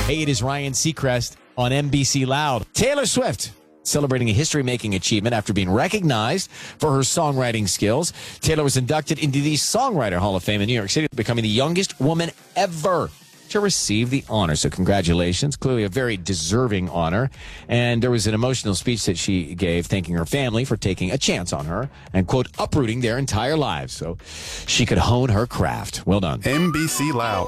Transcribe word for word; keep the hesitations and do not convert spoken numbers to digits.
Hey, it is Ryan Seacrest on N B C Loud. Taylor Swift celebrating a history-making achievement after being recognized for her songwriting skills. Taylor was inducted into the Songwriter Hall of Fame in New York City, becoming the youngest woman ever to receive the honor. So congratulations. Clearly a very deserving honor. And there was an emotional speech that she gave thanking her family for taking a chance on her and, quote, uprooting their entire lives so she could hone her craft. Well done. N B C Loud.